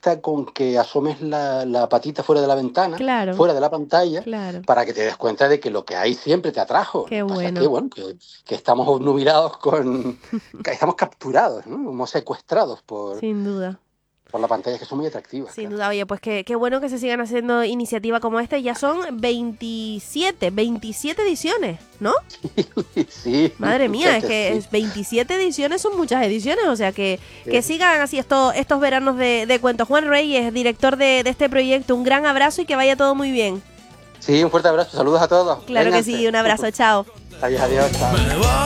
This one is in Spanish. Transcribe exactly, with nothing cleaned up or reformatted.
basta con que asomes la, la patita fuera de la ventana, claro, fuera de la pantalla, claro. para que te des cuenta de que lo que hay siempre te atrajo. Qué Lo que pasa bueno. es que, bueno, que, que estamos obnubilados con... que estamos capturados, ¿no? Como secuestrados por, Sin duda. por la pantalla, que son muy atractivas. Sin Claro. duda, oye, pues qué, qué bueno que se sigan haciendo iniciativas como esta. Ya son veintisiete, veintisiete ediciones, ¿no? Sí, Madre mía, es fíjate, que sí. es veintisiete ediciones son muchas ediciones, o sea que, que Eh, sigan así estos, estos veranos de, de cuentos. Juan Reyes, director de, de este proyecto, un gran abrazo y que vaya todo muy bien. Sí, un fuerte abrazo, saludos a todos. Claro que Vénganse. sí, un abrazo, chao. Adiós, adiós, chao.